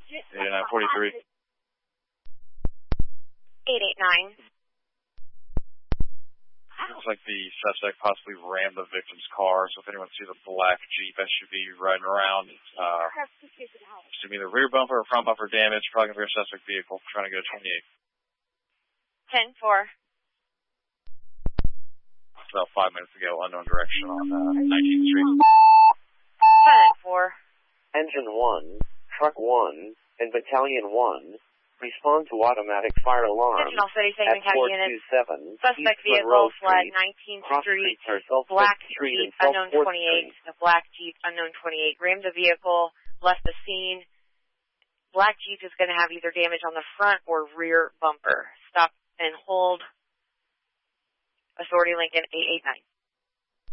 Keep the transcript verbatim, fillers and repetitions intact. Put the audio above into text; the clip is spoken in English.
eighty-nine forty-three. eight eight nine. Looks like the suspect possibly rammed the victim's car, so if anyone sees a black Jeep S U V riding around, uh, should be the rear bumper or front bumper damage, probably going to be a suspect vehicle, trying to go to twenty-eight. ten four. About five minutes ago, unknown direction on uh, nineteenth Street. ten four. Engine one, Truck one, and Battalion one. Respond to automatic fire alarm Sentinel City at Saving County four units. two seven Suspect East vehicle, Monroe flat Street, nineteenth Cross Street, Street, or black Street Jeep, and unknown South fourth twenty-eight. Street. The black Jeep, unknown twenty-eight. Rammed the vehicle, left the scene. Black Jeep is going to have either damage on the front or rear bumper. Stop and hold. Authority Lincoln eight eight nine.